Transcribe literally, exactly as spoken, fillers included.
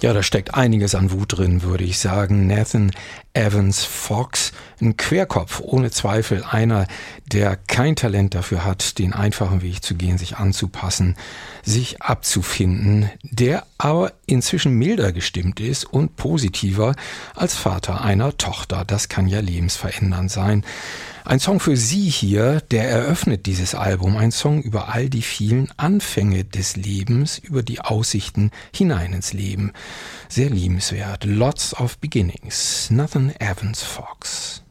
Ja, da steckt einiges an Wut drin, würde ich sagen. Nathan Evans Fox, ein Querkopf, ohne Zweifel einer, der kein Talent dafür hat, den einfachen Weg zu gehen, sich anzupassen, sich abzufinden, der aber inzwischen milder gestimmt ist und positiver als Vater einer Tochter. Das kann ja lebensverändernd sein. Ein Song für Sie hier, der eröffnet dieses Album, ein Song über all die vielen Anfänge des Lebens, über die Aussichten hinein ins Leben. Sehr liebenswert. Lots of Beginnings. Nathan Evans Fox.